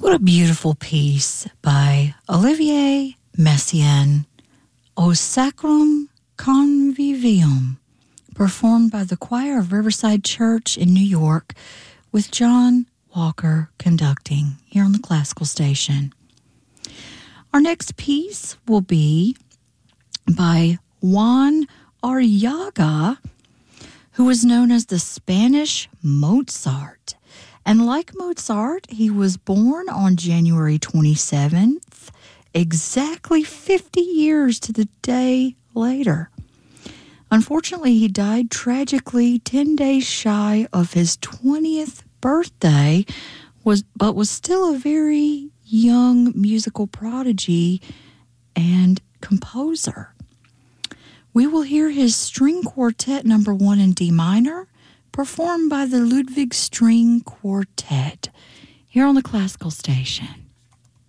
What a beautiful piece by Olivier Messiaen, O Sacrum Convivium, performed by the choir of Riverside Church in New York with John Walker conducting here on the Classical Station. Our next piece will be by Juan Arriaga, who was known as the Spanish Mozart. And like Mozart, he was born on January 27th, exactly 50 years to the day later. Unfortunately, he died tragically 10 days shy of his 20th birthday, but was still a very young musical prodigy and composer. We will hear his String Quartet No. 1 in D minor, performed by the Ludwig String Quartet here on the Classical Station.